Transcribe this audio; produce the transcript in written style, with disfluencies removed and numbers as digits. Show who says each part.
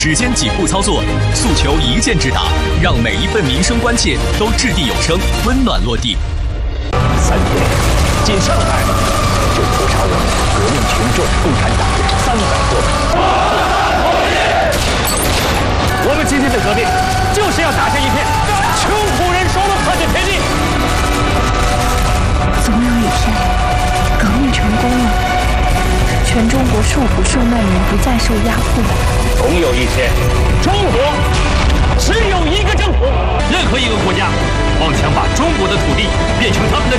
Speaker 1: 只先几步操作，诉求一键直达，让每一份民生关切都掷地有声，温暖落地。
Speaker 2: 3天，仅上海就屠杀我们革命群众、共产党人300多万。我们今天的革命，就是要打下一片穷苦人手中汗的田地。
Speaker 3: 总有一天，革命成功了。全中国受苦受难民不再受压迫。
Speaker 2: 总有一天，中国只有一个政府。
Speaker 4: 任何一个国家妄想把中国的土地变成他们的